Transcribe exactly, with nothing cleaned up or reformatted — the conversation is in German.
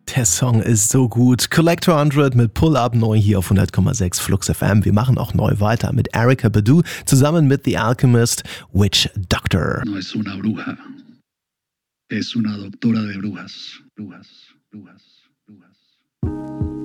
Der Song ist so gut. Collector hundert mit Pull Up neu hier auf hundert Komma sechs Flux F M. Wir machen auch neu weiter mit Erykah Badu zusammen mit The Alchemist, Witch Doctor. No es una bruja. Es una doctora de brujas. Brujas, brujas, brujas.